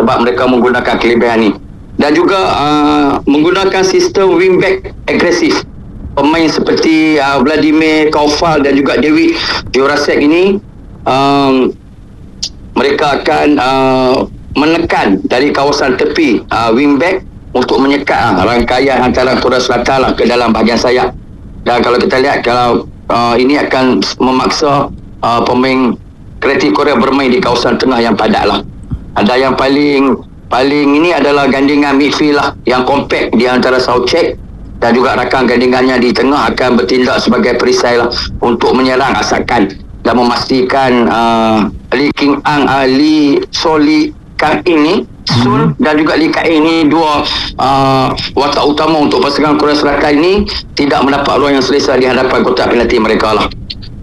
sebab mereka menggunakan kelebihan ni. Dan juga menggunakan sistem wingback agresif. Pemain seperti Vladimir Koval dan juga David Jurasek ini mereka akan menekan dari kawasan tepi wingback untuk menyekat rangkaian antara Korea Selatan ke dalam bahagian sayap. Dan kalau kita lihat, kalau ini akan memaksa pemain kreatif Korea bermain di kawasan tengah yang padat lah. Ada yang paling ini adalah gandingan midfield lah, yang compact di antara Southcheck, dan juga rakan gandingannya di tengah akan bertindak sebagai perisai lah untuk menyerang asakan dan memastikan Lee King Ang, Lee Soli Kang ini Sun dan juga Lee Kai ini dua watak utama untuk pasangan Korea Selatan ini tidak mendapat ruang yang selesa di hadapan kotak penalti mereka lah.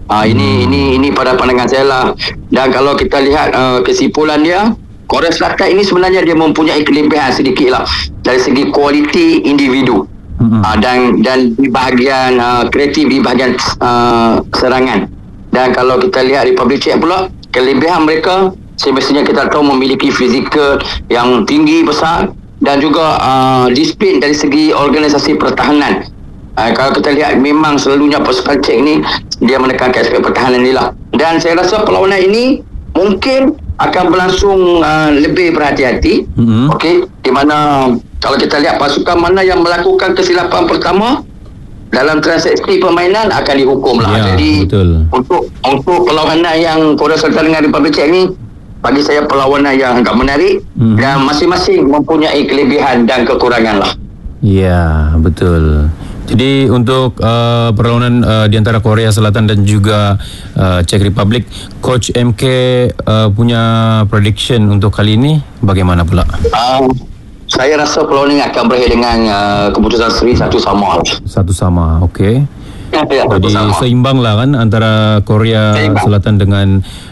Ini pada pandangan saya lah. Dan kalau kita lihat kesimpulan dia, Korea Selatan ini sebenarnya dia mempunyai kelebihan sedikit lah dari segi kualiti individu. Dan di bahagian kreatif, di bahagian serangan. Dan kalau kita lihat Republic Czech pula, kelebihan mereka semestinya kita tahu memiliki fizikal yang tinggi, besar, dan juga disiplin dari segi organisasi pertahanan. Kalau kita lihat, memang selalunya pasukan Czech ni dia menekankan aspek pertahanan ni lah. Dan saya rasa perlawanan ini mungkin akan berlangsung lebih berhati-hati. Okey, di mana kalau kita lihat pasukan mana yang melakukan kesilapan pertama dalam transaksi permainan akan dihukum lah. Jadi betul. Untuk perlawanan yang Korea Selatan dengan Republic Czech ni, bagi saya perlawanan yang agak menarik dan masing-masing mempunyai kelebihan dan kekurangan lah. Ya, betul. Jadi untuk perlawanan di antara Korea Selatan dan juga Czech Republic, Coach MK punya prediction untuk kali ini bagaimana pula? Saya rasa perlawanan ini akan berakhir dengan keputusan seri 1-1. 1-1, okey. Jadi seimbang lah kan antara Korea Selatan dengan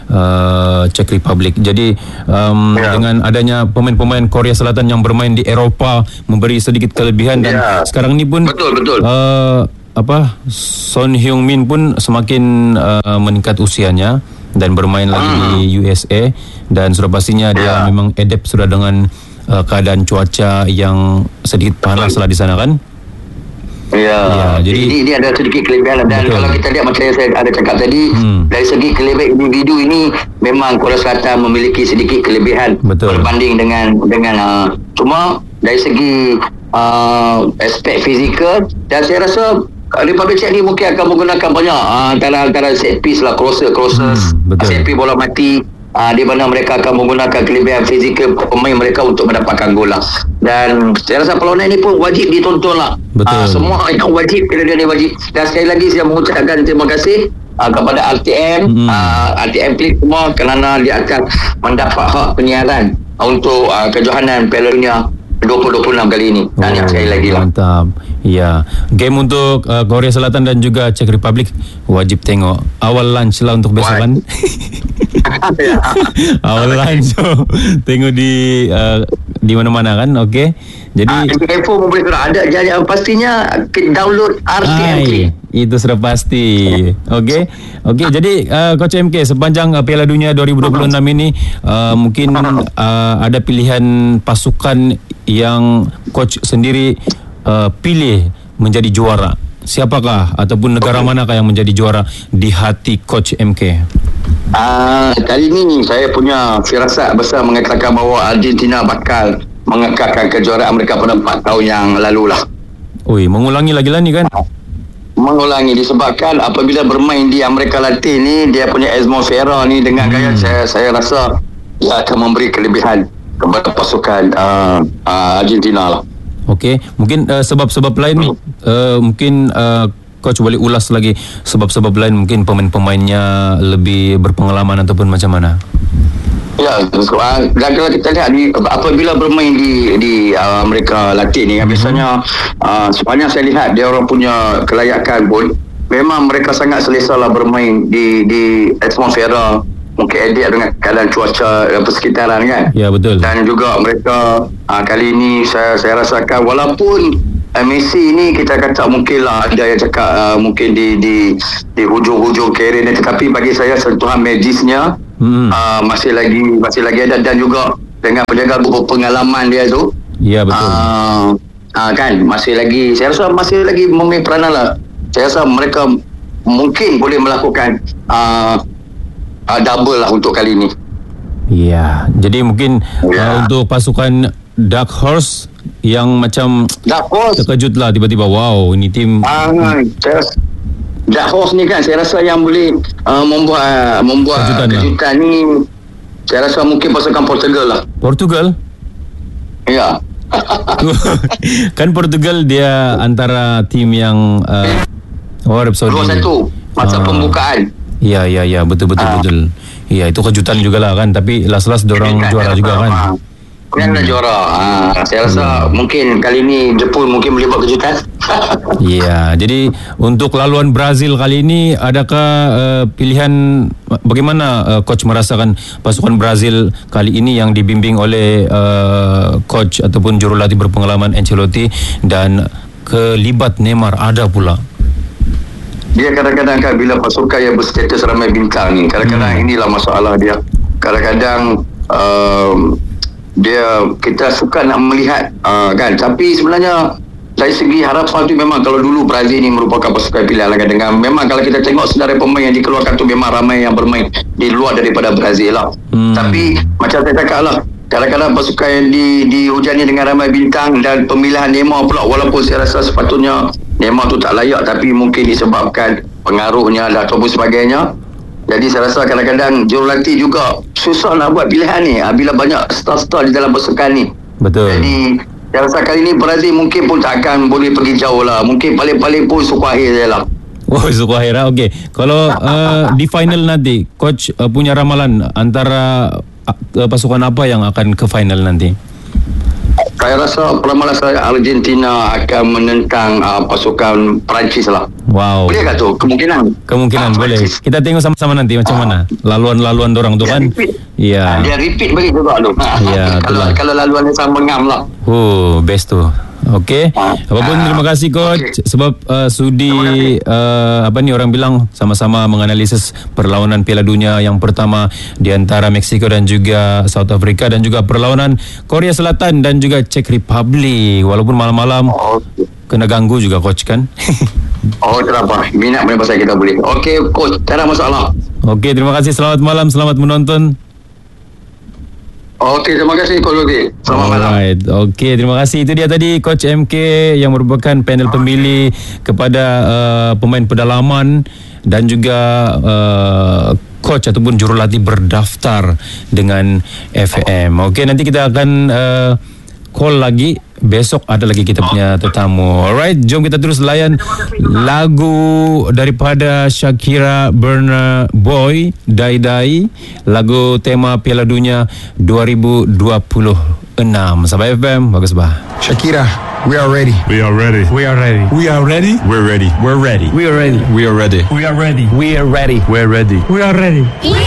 Czech Republic. Jadi dengan adanya pemain-pemain Korea Selatan yang bermain di Eropah memberi sedikit kelebihan, dan sekarang ni pun betul. Son Heung-min pun semakin meningkat usianya dan bermain lagi di USA, dan sudah pastinya dia memang adapt sudah dengan keadaan cuaca yang sedikit panas lah di sana kan. Jadi ini ada sedikit kelebihan. Dan kalau kita lihat macam yang saya ada cakap tadi, dari segi kelebihan individu ini memang Korea Selatan memiliki sedikit kelebihan berbanding dengan cuma dari segi aspek fizikal, dan saya rasa Republic Czech ni mungkin akan menggunakan banyak antara set piece lah, crosses, set piece bola mati, di mana mereka akan menggunakan kelebihan fizikal pemain mereka untuk mendapatkan gol lah. Dan saya rasa perlawanan ini pun wajib ditonton lah. Semua yang wajib, kelebihan ini wajib. Dan sekali lagi saya mengucapkan terima kasih kepada RTM, RTM Klik semua, kerana dia akan mendapat hak penyiaran untuk kejohanan Piala Dunia 2026 kali ini. Dan sekali lagi lah, mantap. Ya, game untuk Korea Selatan dan juga Czech Republic wajib tengok. Awal lunch lah untuk besok kan. Awal lunch tengok di mana-mana kan. Okey. Jadi info boleh ada jangan, pastinya download RTM Klik. Itu sudah pasti. Okey. Jadi Coach MK, sepanjang Piala Dunia 2026 ini mungkin ada pilihan pasukan yang coach sendiri pilih menjadi juara. Siapakah ataupun negara manakah yang menjadi juara di hati Coach MK? Kali ini saya punya firasat besar mengatakan bahawa Argentina bakal mengekalkan kejuaraan mereka pada 4 tahun yang lalu lah. Mengulangi lagi lah ni kan? Mengulangi disebabkan apabila bermain di Amerika Latin ni, dia punya atmosfera ni dengan gaya saya rasa dia akan memberi kelebihan kepada pasukan Argentina lah. Okey, mungkin sebab-sebab lain mungkin coach boleh ulas lagi sebab-sebab lain, mungkin pemain-pemainnya lebih berpengalaman ataupun macam mana? Ya, dan kalau kita lihat apabila bermain di Amerika Latin ni, biasanya sepanjang saya lihat dia orang punya kelayakan pun memang mereka sangat selesa lah bermain di atmosfera, mungkin edit dengan keadaan cuaca persekitaran kan. Ya, betul. Dan juga mereka kali ini saya rasakan, walaupun Messi ni kita kata mungkin lah ada yang cakap mungkin di hujung-hujung karier ni, tetapi bagi saya sentuhan magisnya masih lagi ada, dan juga dengan penjaga berpengalaman dia tu. Ya, betul. Kan saya rasa masih lagi memain peranan lah. Saya rasa mereka mungkin boleh melakukan double lah untuk kali ni. Ya, jadi mungkin untuk pasukan Dark Horse yang macam terkejut lah tiba-tiba, wow, ini tim Dark Horse ni kan, saya rasa yang boleh membuat kejutan ni, saya rasa mungkin pasukan Portugal lah. Portugal? Ya. Kan Portugal dia antara tim yang Arab Saudi 2-1 masa pembukaan. Ya, betul. Ya, itu kejutan jugalah kan, tapi last dorang juara juga kan. Dah juara. Saya rasa mungkin kali ni Jepun mungkin boleh buat kejutan. Ya, jadi untuk laluan Brazil kali ini, adakah pilihan bagaimana coach merasakan pasukan Brazil kali ini yang dibimbing oleh coach ataupun jurulatih berpengalaman Ancelotti dan kelibat Neymar ada pula? Dia kadang-kadang kan bila pasukan yang berstatus ramai bintang ni, kadang-kadang inilah masalah dia. Kadang-kadang kita suka nak melihat kan, tapi sebenarnya dari segi harapan tu memang kalau dulu Brazil ni merupakan pasukan pilihan lah, dengan memang kalau kita tengok senarai pemain yang dikeluarkan tu memang ramai yang bermain di luar daripada Brazil lah. Tapi macam saya cakap lah, kadang-kadang pasukan yang dihujani dengan ramai bintang dan pemilihan Neymar pula, walaupun saya rasa sepatutnya Neymar tu tak layak, tapi mungkin disebabkan pengaruhnya ataupun sebagainya. Jadi saya rasa kadang-kadang jurulatih juga susah nak buat pilihan ni bila banyak star-star di dalam pasukan ni. Betul. Jadi saya rasa kali ni Brazil mungkin pun tak akan boleh pergi jauh lah. Mungkin paling-paling pun suku akhir je lah. Suku akhir lah. Okey. Kalau di final nanti, coach punya ramalan antara pasukan apa yang akan ke final nanti? Saya rasa ramalan saya Argentina akan menentang pasukan Perancis lah. Wow. Boleh tak tu? Kemungkinan boleh. Kita tengok sama-sama nanti macam mana laluan-laluan dorang tu kan. Ya. Dia repeat bagi juga tu. Ya, kalau laluan dia sama ngam lah. Best tu. Okey. Apapun terima kasih coach sebab sudi orang bilang sama-sama menganalisis perlawanan Piala Dunia yang pertama di antara Mexico dan juga South Africa, dan juga perlawanan Korea Selatan dan juga Czech Republic. Walaupun malam-malam kena ganggu juga coach kan. Tak apa. Minat boleh pasal kita boleh. Okey coach, tak ada masalah. Okey, terima kasih. Selamat malam, selamat menonton. Okey, terima kasih Coach Yogi. Selamat malam. Okey, terima kasih. Itu dia tadi Coach MK yang merupakan panel pemilih kepada pemain pedalaman dan juga coach ataupun jurulatih berdaftar dengan FM. Okey, nanti kita akan call lagi. Besok ada lagi kita punya tetamu. Alright, jom kita terus layan lagu daripada Shakira, Burna Boy, Dai Dai, lagu tema Piala Dunia 2026. Sampai FM, bagus bah. Shakira, we are ready. We are ready. We are ready. We are ready. We're ready. We're ready. We are ready. We are ready. We are ready. We are ready. We're ready. We are ready. We are ready.